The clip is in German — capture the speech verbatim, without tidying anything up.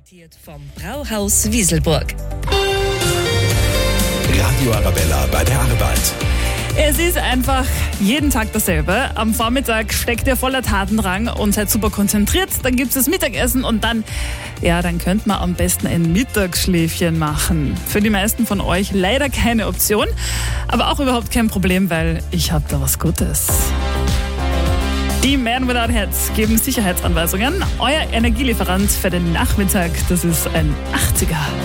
Präsentiert vom Brauhaus Wieselburg. Radio Arabella bei der Arbeit. Es ist einfach jeden Tag dasselbe. Am Vormittag steckt ihr voller Tatendrang und seid super konzentriert. Dann gibt es das Mittagessen und dann, ja, dann könnt man am besten ein Mittagsschläfchen machen. Für die meisten von euch leider keine Option, aber auch überhaupt kein Problem, weil ich habe da was Gutes. Die Man Without Heads geben Sicherheitsanweisungen. Euer Energielieferant für den Nachmittag, das ist ein achtziger.